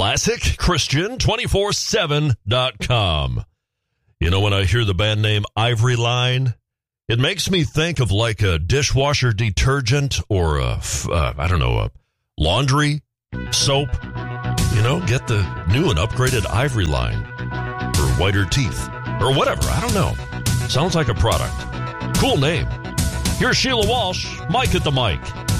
ClassicChristian247.com. You know, when I hear the band name Ivory Line, it makes me think of like a dishwasher detergent or a laundry soap. You know, get the new and upgraded Ivory Line for whiter teeth or whatever. I don't know. Sounds like a product. Cool name. Here's Sheila Walsh, Mike at the mic.